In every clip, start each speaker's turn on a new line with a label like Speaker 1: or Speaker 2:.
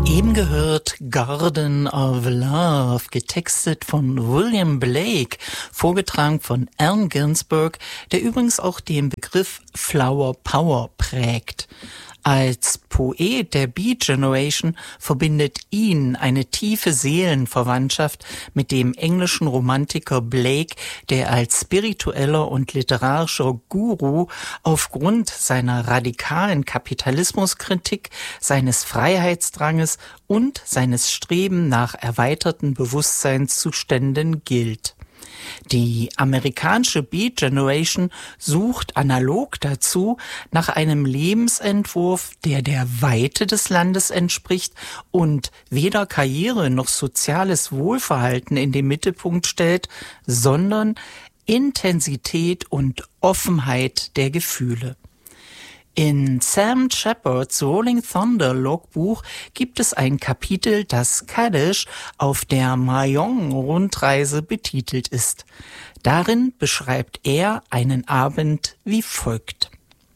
Speaker 1: Eben gehört Garden of Love, getextet von William Blake, vorgetragen von Allen Ginsberg, der übrigens auch den Begriff Flower Power prägt. Als Poet der Beat Generation verbindet ihn eine tiefe Seelenverwandtschaft mit dem englischen Romantiker Blake, der als spiritueller und literarischer Guru aufgrund seiner radikalen Kapitalismuskritik, seines Freiheitsdranges und seines Streben nach erweiterten Bewusstseinszuständen gilt. Die amerikanische Beat Generation sucht analog dazu nach einem Lebensentwurf, der der Weite des Landes entspricht und weder Karriere noch soziales Wohlverhalten in den Mittelpunkt stellt, sondern Intensität und Offenheit der Gefühle. In Sam Shepard's Rolling Thunder Logbuch gibt es ein Kapitel, das Kaddish auf der Mayong-Rundreise betitelt ist. Darin beschreibt er einen Abend wie folgt.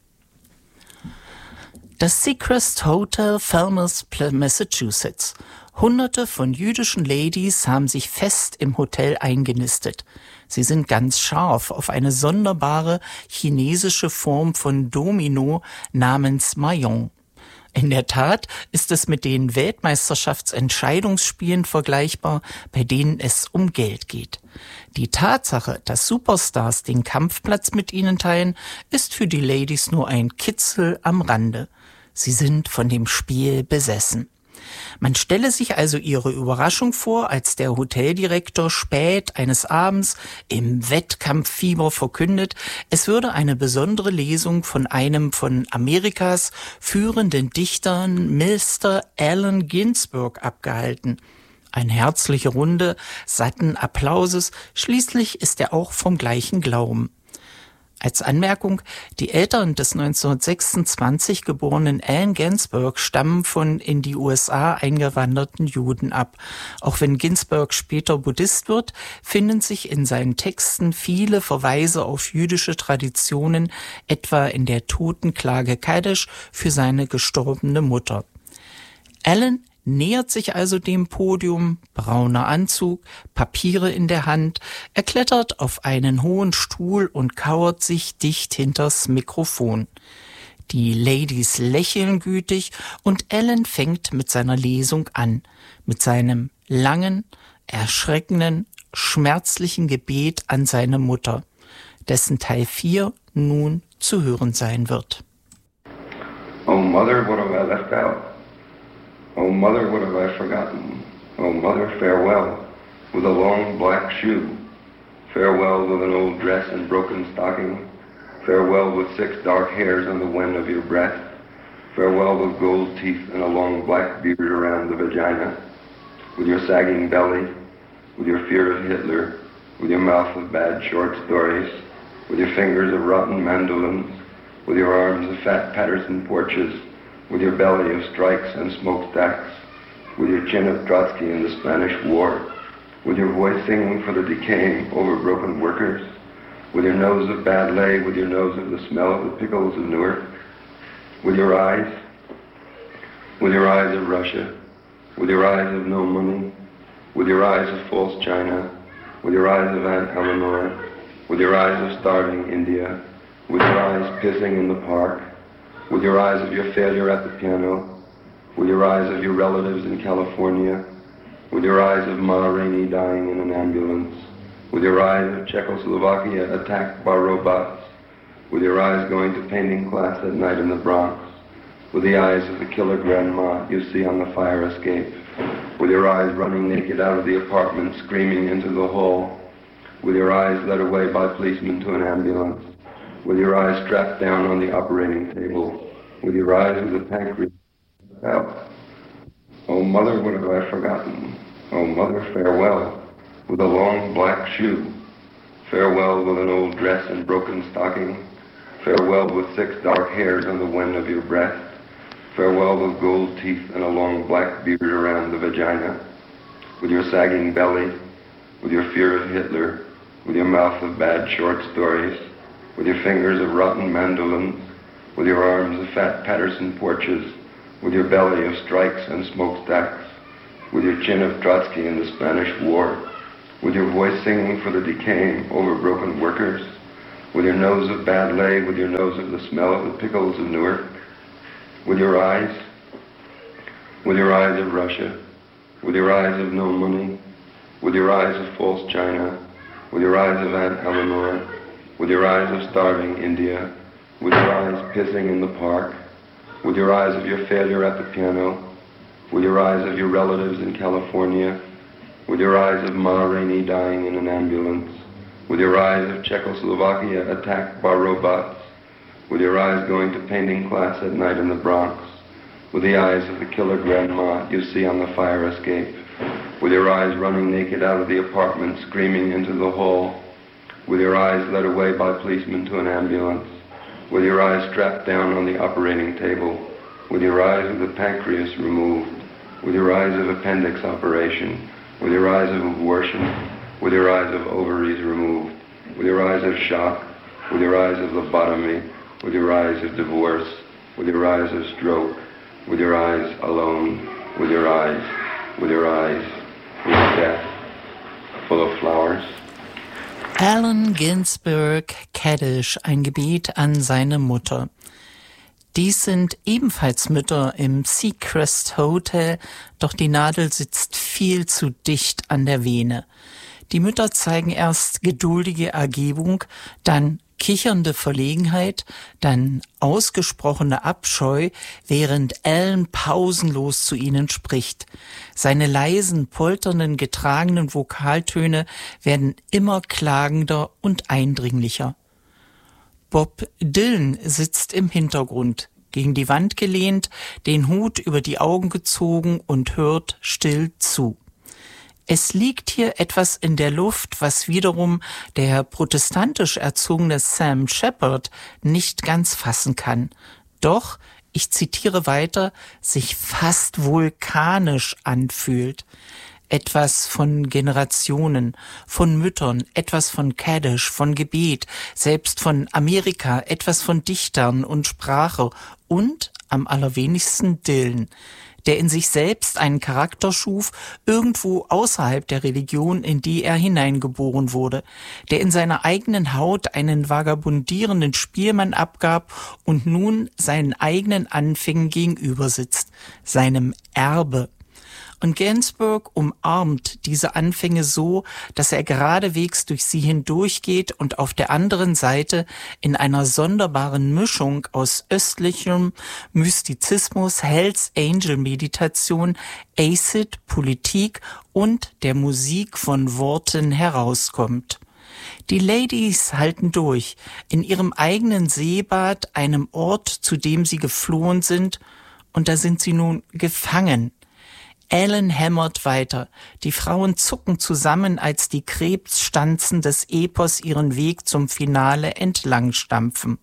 Speaker 1: Das Seacrest Hotel, Falmouth, Massachusetts. Hunderte von jüdischen Ladies haben sich fest im Hotel eingenistet. Sie sind ganz scharf auf eine sonderbare chinesische Form von Domino namens Mahjong. In der Tat ist es mit den Weltmeisterschaftsentscheidungsspielen vergleichbar, bei denen es um Geld geht. Die Tatsache, dass Superstars den Kampfplatz mit ihnen teilen, ist für die Ladies nur ein Kitzel am Rande. Sie sind von dem Spiel besessen. Man stelle sich also ihre Überraschung vor, als der Hoteldirektor spät eines Abends im Wettkampffieber verkündet, es würde eine besondere Lesung von einem von Amerikas führenden Dichtern, Mr. Allen Ginsberg, abgehalten. Eine herzliche Runde satten Applauses, schließlich ist er auch vom gleichen Glauben. Als Anmerkung, die Eltern des 1926 geborenen Allen Ginsberg stammen von in die USA eingewanderten Juden ab. Auch wenn Ginsberg später Buddhist wird, finden sich in seinen Texten viele Verweise auf jüdische Traditionen, etwa in der Totenklage Kaddish für seine gestorbene Mutter. Allen nähert sich also dem Podium, brauner Anzug, Papiere in der Hand, er klettert auf einen hohen Stuhl und kauert sich dicht hinters Mikrofon. Die Ladies lächeln gütig und Allen fängt mit seiner Lesung an, mit seinem langen, erschreckenden, schmerzlichen Gebet an seine Mutter, dessen Teil 4 nun zu hören sein wird.
Speaker 2: Oh Mother, what have I left out? Oh, mother, what have I forgotten? Oh, mother, farewell, with a long black shoe. Farewell with an old dress and broken stocking. Farewell with 6 dark hairs on the wen of your breast. Farewell with gold teeth and a long black beard around the vagina. With your sagging belly, with your fear of Hitler, with your mouth of bad short stories, with your fingers of rotten mandolins, with your arms of fat Patterson porches, with your belly of strikes and smokestacks, with your chin of Trotsky in the Spanish War, with your voice singing for the decaying, overbroken workers, with your nose of bad lay, with your nose of the smell of the pickles of Newark, with your eyes of Russia, with your eyes of no money, with your eyes of false China, with your eyes of Aunt Eleanor, with your eyes of starving India, with your eyes pissing in the park, with your eyes of your failure at the piano, with your eyes of your relatives in California, with your eyes of Ma Rainey dying in an ambulance, with your eyes of Czechoslovakia attacked by robots, with your eyes going to painting class at night in the Bronx, with the eyes of the killer grandma you see on the fire escape, with your eyes running naked out of the apartment screaming into the hall, with your eyes led away by policemen to an ambulance, with your eyes strapped down on the operating table, with your eyes with the pancreas out. Oh, mother, what have I forgotten? Oh, mother, farewell, with a long black shoe. Farewell with an old dress and broken stocking. Farewell with 6 dark hairs on the wen of your breast. Farewell with gold teeth and a long black beard around the vagina. With your sagging belly, with your fear of Hitler, with your mouth of bad short stories, with your fingers of rotten mandolins, with your arms of fat Patterson porches, with your belly of strikes and smokestacks, with your chin of Trotsky in the Spanish War, with your voice singing for the decaying, overbroken workers, with your nose of bad lay, with your nose of the smell of the pickles of Newark, with your eyes of Russia, with your eyes of no money, with your eyes of false China, with your eyes of Aunt Eleanor, with your eyes of starving India, with your eyes pissing in the park, with your eyes of your failure at the piano, with your eyes of your relatives in California, with your eyes of Ma Rainey dying in an ambulance, with your eyes of Czechoslovakia attacked by robots, with your eyes going to painting class at night in the Bronx, with the eyes of the killer grandma you see on the fire escape, with your eyes running naked out of the apartment screaming into the hall, with your eyes led away by policemen to an ambulance, with your eyes strapped down on the operating table, with your eyes of the pancreas removed, with your eyes of appendix operation, with your eyes of abortion, with your eyes of ovaries removed, with your eyes of shock, with your eyes of lobotomy, with your eyes of divorce, with your eyes of stroke, with your eyes alone, with your eyes, with death, full of flowers.
Speaker 1: Allen Ginsberg, Kaddish, ein Gebet an seine Mutter. Dies sind ebenfalls Mütter im Seacrest Hotel, doch die Nadel sitzt viel zu dicht an der Vene. Die Mütter zeigen erst geduldige Ergebung, dann kichernde Verlegenheit, dann ausgesprochene Abscheu, während Allen pausenlos zu ihnen spricht. Seine leisen, polternden, getragenen Vokaltöne werden immer klagender und eindringlicher. Bob Dylan sitzt im Hintergrund, gegen die Wand gelehnt, den Hut über die Augen gezogen und hört still zu. Es liegt hier etwas in der Luft, was wiederum der protestantisch erzogene Sam Shepard nicht ganz fassen kann. Doch, ich zitiere weiter, sich fast vulkanisch anfühlt. Etwas von Generationen, von Müttern, etwas von Kaddish, von Gebet, selbst von Amerika, etwas von Dichtern und Sprache und am allerwenigsten Dylan, der in sich selbst einen Charakter schuf, irgendwo außerhalb der Religion, in die er hineingeboren wurde, der in seiner eigenen Haut einen vagabundierenden Spielmann abgab und nun seinen eigenen Anfängen gegenüber sitzt, seinem Erbe. Und Ginsberg umarmt diese Anfänge so, dass er geradewegs durch sie hindurchgeht und auf der anderen Seite in einer sonderbaren Mischung aus östlichem Mystizismus, Hells Angel Meditation, Acid, Politik und der Musik von Worten herauskommt. Die Ladies halten durch, in ihrem eigenen Seebad, einem Ort, zu dem sie geflohen sind, und da sind sie nun gefangen. Allen hämmert weiter. Die Frauen zucken zusammen, als die Krebsstanzen des Epos ihren Weg zum Finale entlang stampfen.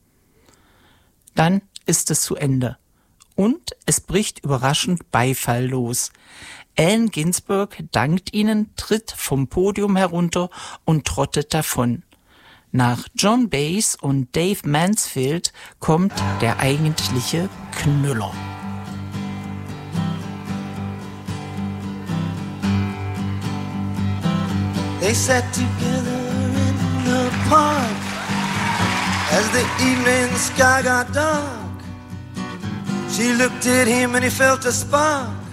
Speaker 1: Dann ist es zu Ende. Und es bricht überraschend Beifall los. Allen Ginsberg dankt ihnen, tritt vom Podium herunter und trottet davon. Nach John Baez und Dave Mansfield kommt der eigentliche Knüller.
Speaker 3: They sat together in the park as the evening sky got dark. She looked at him and he felt a spark